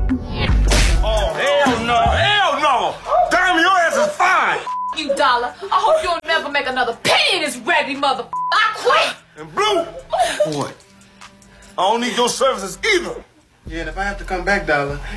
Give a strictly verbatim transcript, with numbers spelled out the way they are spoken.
Oh, hell no, hell no! Damn, your ass is fine! You, Dollar. I hope you don't never make another penny in this raggedy mother. I quit! And Blue, what? I don't need your services either. Yeah, and if I have to come back, Dollar,